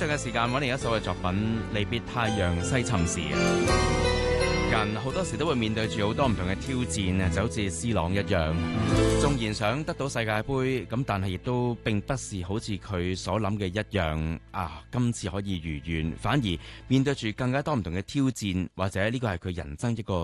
上嘅時間揾另一首嘅作品《離別太陽西沉時》。人好多時都會面對住好多唔同嘅挑戰啊，就好似 C 朗一樣，縱然想得到世界盃，咁但係亦都並不是好似佢所諗嘅一樣啊，今次可以如願，反而面對住更加多唔同嘅挑戰，或者呢個係佢人生一個